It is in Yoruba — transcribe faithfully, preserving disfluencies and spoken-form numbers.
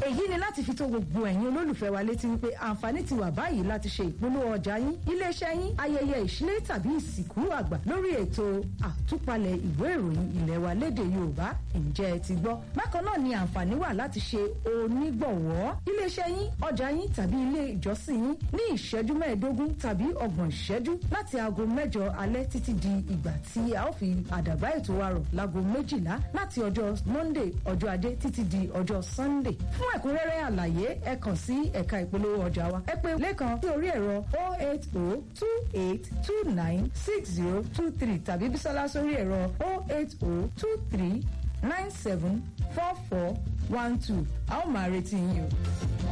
èyí ni láti fi tó gbogbo ẹ̀yin olólùfẹ́ wa létí wípé àǹfààní ti wà báyìí láti ṣe ìpolówó ọjà yín iléeṣẹ́ yín ayẹyẹ ìṣílé tàbí ìsìnkú àgbà lórí ètò àtúpalẹ̀ ìwé ìròyìn ilẹ̀ wa lédè Yorùbá ǹjẹ́ ẹ ti gbọ́. Bákan náà ni àǹfààní wà láti ṣe onígbọ̀wọ́ iléeṣẹ́ yín ọjà yín tàbí ilé ìjọsìn yín ní ìṣẹ́jú mẹ́ẹ̀ẹ́dógún tàbí ọgbọ̀n ìṣẹ́jú láti aago mẹ́jọ alẹ́ títí di ìgbà tí a ó fi àdàgbà ètò wa rọ̀ láago méjìlá láti ọjọ́ Monday ọjọ́ ajé títí di ọjọ́ Sunday. Fún ẹ̀kúnrẹ́rẹ́ àlàyé ẹ kàn sí ẹ̀ka ìpolówó ọjà wa ẹ pè lẹ́kan sí orí ẹ̀rọ oh eight oh two eight two nine six zero two three tàbí Bísọ́lá sórí ẹ̀rọ oh eight oh two three nine seven four four one two a ó máa retí yín o.